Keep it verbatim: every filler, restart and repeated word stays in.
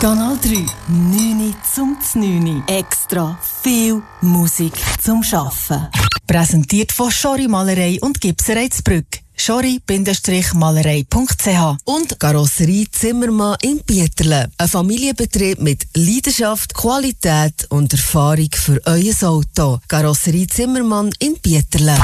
Kanal drei, neun zum neun. Extra viel Musik zum Schaffen. Präsentiert von Schori Malerei und Gipserei Zbrügg. schori Malerei punkt c h und Karosserie Zimmermann in Bieterle. Ein Familienbetrieb mit Leidenschaft, Qualität und Erfahrung für euer Auto. Karosserie Zimmermann in Bieterle.